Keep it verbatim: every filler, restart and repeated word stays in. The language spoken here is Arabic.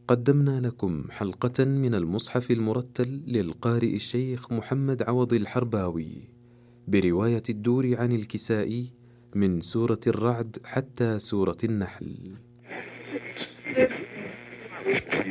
قدمنا لكم حلقة من المصحف المرتل للقارئ الشيخ محمد عوض الحرباوي برواية الدور عن الكسائي من سورة الرعد حتى سورة النحل.